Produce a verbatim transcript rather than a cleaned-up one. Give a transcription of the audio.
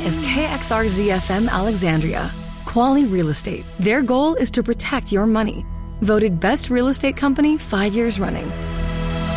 is K X R Z F M Alexandria. Quali Real Estate. Their goal is to protect your money. Voted best real estate company five years running.